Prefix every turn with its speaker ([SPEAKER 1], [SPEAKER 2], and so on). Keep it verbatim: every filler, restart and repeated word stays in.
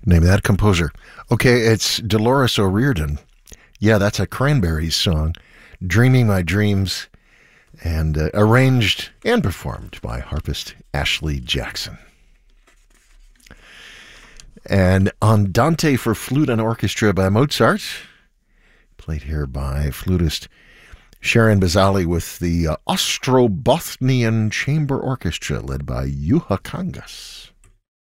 [SPEAKER 1] Name of that composer. Okay, it's Dolores O'Riordan. Yeah, that's a Cranberries song, Dreaming My Dreams, and uh, arranged and performed by harpist Ashley Jackson. And Andante for Flute and Orchestra by Mozart, played here by flutist Sharon Bazali with the uh, Ostrobothnian Chamber Orchestra led by Juha Kangas.